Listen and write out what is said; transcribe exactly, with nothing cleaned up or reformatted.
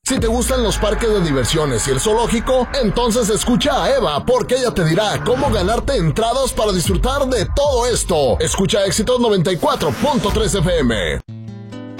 Si te gustan los parques de diversiones y el zoológico, entonces escucha a Eva, porque ella te dirá cómo ganarte entradas para disfrutar de todo esto. Escucha Éxitos noventa y cuatro punto tres F M.